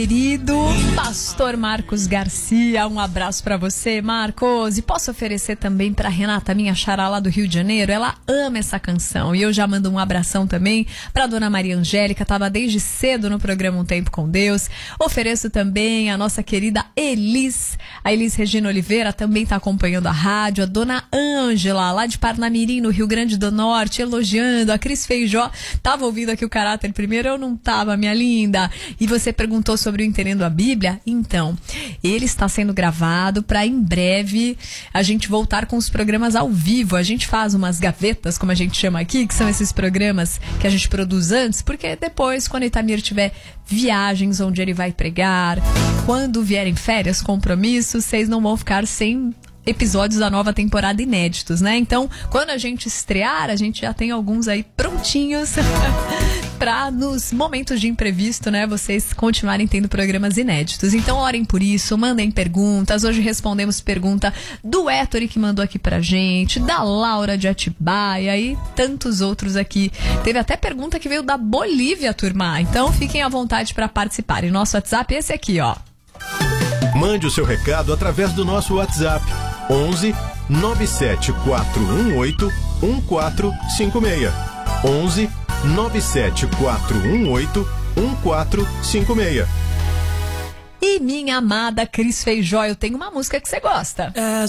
Querido pastor Marcos Garcia, um abraço pra você, Marcos. E posso oferecer também pra Renata, minha xará lá do Rio de Janeiro. Ela ama essa canção. E eu já mando um abração também pra dona Maria Angélica, tava desde cedo no programa Um Tempo com Deus. Ofereço também a nossa querida Elis. A Elis Regina Oliveira também tá acompanhando a rádio. A dona Ângela, lá de Parnamirim, no Rio Grande do Norte, elogiando. A Cris Feijó tava ouvindo aqui o caráter primeiro, eu não tava, minha linda. E você perguntou sobre o Entendendo a Bíblia? Então, ele está sendo gravado para em breve a gente voltar com os programas ao vivo. A gente faz umas gavetas, como a gente chama aqui, que são esses programas que a gente produz antes, porque depois, quando o Itamir tiver viagens onde ele vai pregar, quando vierem férias, compromissos, vocês não vão ficar sem episódios da nova temporada inéditos, né? Então, quando a gente estrear, a gente já tem alguns aí prontinhos para nos momentos de imprevisto, né, vocês continuarem tendo programas inéditos. Então, orem por isso, mandem perguntas. Hoje respondemos pergunta do Héctor, que mandou aqui pra gente, da Laura de Atibaia e tantos outros aqui. Teve até pergunta que veio da Bolívia, turma. Então, fiquem à vontade para participarem. Nosso WhatsApp é esse aqui, ó. Mande o seu recado através do nosso WhatsApp 11 97418 1456. 11 97418 1456. E minha amada Cris Feijó, eu tenho uma música que você gosta.